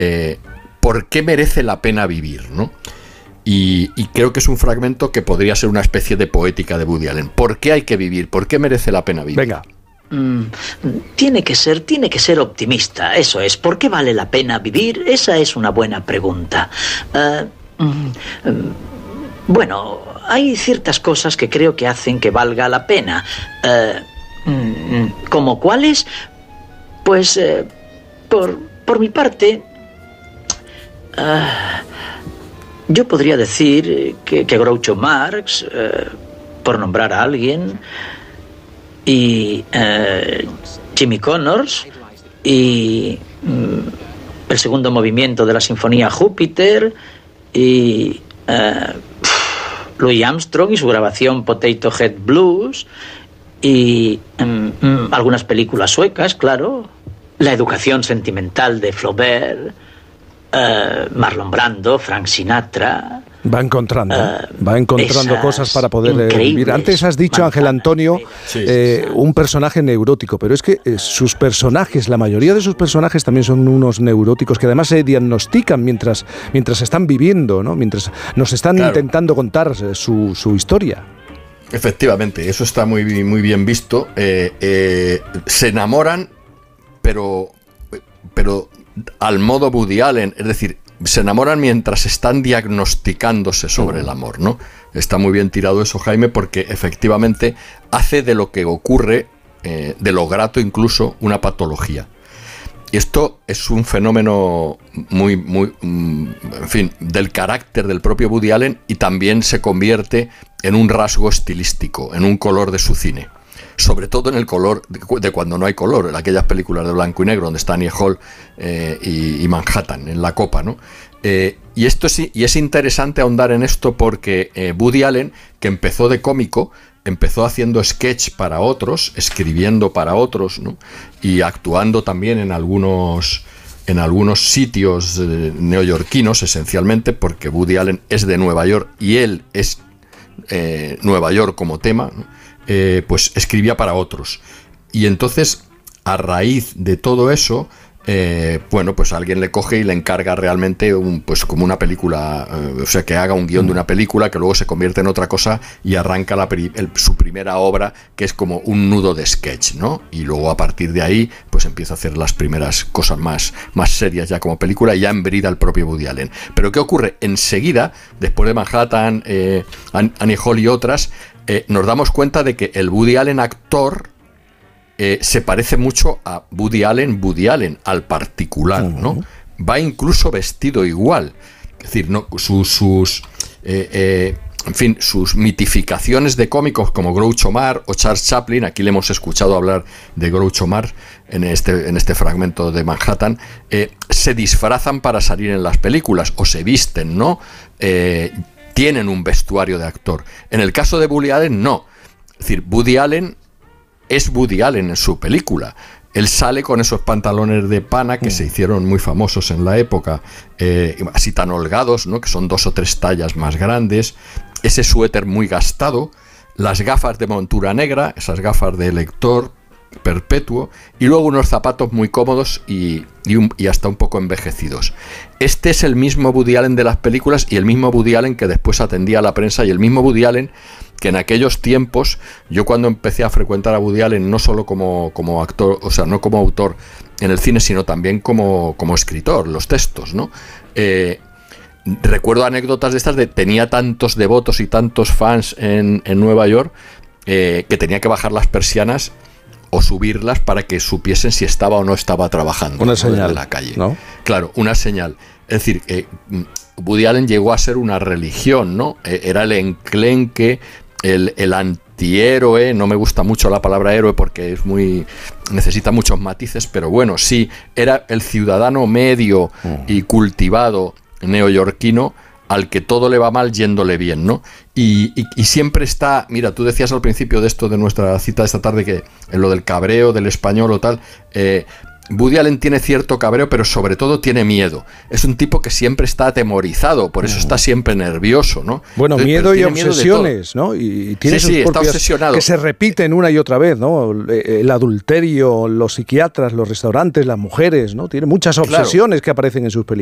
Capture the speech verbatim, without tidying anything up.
eh, ¿por qué merece la pena vivir, ¿no? Y, y creo que es un fragmento que podría ser una especie de poética de Woody Allen. ¿Por qué hay que vivir? ¿Por qué merece la pena vivir? Venga. Mm, tiene que ser, tiene que ser optimista, eso es. ¿Por qué vale la pena vivir? Esa es una buena pregunta. Uh, mm, mm, bueno, hay ciertas cosas que creo que hacen que valga la pena. Uh, mm, ¿Como cuáles? Pues, uh, por, por mi parte, uh, yo podría decir que, que Groucho Marx, uh, por nombrar a alguien, y uh, Jimmy Connors, y um, el segundo movimiento de la Sinfonía Júpiter, y uh, Louis Armstrong y su grabación Potato Head Blues, y um, um, algunas películas suecas, claro, La educación sentimental de Flaubert, uh, Marlon Brando, Frank Sinatra. Va encontrando, uh, va encontrando cosas para poder eh, vivir. Antes has dicho, Ángel Antonio, sí, eh, un personaje neurótico, pero es que eh, sus personajes, la mayoría de sus personajes también son unos neuróticos que además se diagnostican mientras, mientras están viviendo, ¿no? Mientras nos están claro. intentando contar eh, su, su historia. Efectivamente, eso está muy, muy bien visto. Eh, eh, se enamoran, pero, pero al modo Woody Allen, es decir, se enamoran mientras están diagnosticándose sobre el amor, ¿no? Está muy bien tirado eso, Jaime, porque efectivamente hace de lo que ocurre, eh, de lo grato incluso, una patología. Y esto es un fenómeno muy, muy, en fin, del carácter del propio Woody Allen, y también se convierte en un rasgo estilístico, en un color de su cine. Sobre todo en el color de cuando no hay color, en aquellas películas de blanco y negro donde está Annie Hall eh, y, y Manhattan en la copa, ¿no? Eh, y esto sí, y es interesante ahondar en esto porque eh, Woody Allen, que empezó de cómico, empezó haciendo sketch para otros, escribiendo para otros, ¿no? Y actuando también en algunos en algunos sitios eh, neoyorquinos, esencialmente, porque Woody Allen es de Nueva York y él es eh, Nueva York como tema, ¿no? Eh, pues escribía para otros. Y entonces, a raíz de todo eso, eh, bueno, pues alguien le coge y le encarga realmente un, pues como una película, eh, o sea, que haga un guión de una película que luego se convierte en otra cosa y arranca la, el, su primera obra, que es como un nudo de sketch, ¿no? Y luego a partir de ahí, pues empieza a hacer las primeras cosas más, más serias ya como película, y ya embrida el propio Woody Allen. Pero ¿qué ocurre? Enseguida, después de Manhattan, eh, Annie Hall y otras, Eh, nos damos cuenta de que el Woody Allen actor eh, se parece mucho a Woody Allen, Woody Allen, al particular, ¿no? Va incluso vestido igual. Es decir, ¿no? sus, sus eh, eh, en fin, sus mitificaciones de cómicos como Groucho Marx o Charles Chaplin, aquí le hemos escuchado hablar de Groucho Marx en este, en este fragmento de Manhattan, eh, se disfrazan para salir en las películas o se visten, ¿no? Eh, tienen un vestuario de actor. En el caso de Woody Allen, no. Es decir, Woody Allen es Woody Allen en su película. Él sale con esos pantalones de pana que mm. se hicieron muy famosos en la época, eh, así tan holgados, ¿no? Que son dos o tres tallas más grandes, ese suéter muy gastado, las gafas de montura negra, esas gafas de lector perpetuo, y luego unos zapatos muy cómodos y, y, un, y hasta un poco envejecidos. Este es el mismo Woody Allen de las películas y el mismo Woody Allen que después atendía a la prensa, y el mismo Woody Allen que en aquellos tiempos, yo cuando empecé a frecuentar a Woody Allen, no solo como, como actor, o sea, no como autor en el cine, sino también como, como escritor, los textos, ¿no? Eh, recuerdo anécdotas de estas de tenía tantos devotos y tantos fans en, en Nueva York eh, que tenía que bajar las persianas o subirlas para que supiesen si estaba o no estaba trabajando. Una señal, en la calle, ¿no? Claro, una señal. Es decir, eh, Woody Allen llegó a ser una religión, ¿no? Eh, era el enclenque, el, el antihéroe. No me gusta mucho la palabra héroe porque es muy, necesita muchos matices, pero bueno, sí, era el ciudadano medio uh-huh. y cultivado neoyorquino al que todo le va mal yéndole bien, ¿no? Y, y, y siempre está, mira, tú decías al principio de esto de nuestra cita de esta tarde que en lo del cabreo del español o tal, eh, Woody Allen tiene cierto cabreo, pero sobre todo tiene miedo. Es un tipo que siempre está atemorizado, por eso está siempre nervioso, ¿no? Bueno, Entonces, miedo y tiene miedo de obsesiones, ¿no? Y tiene Sí, sus sí, está propias obsesionado. que se repiten una y otra vez, ¿no? El adulterio, los psiquiatras, los restaurantes, las mujeres, ¿no? Tiene muchas obsesiones Claro. que aparecen en sus películas.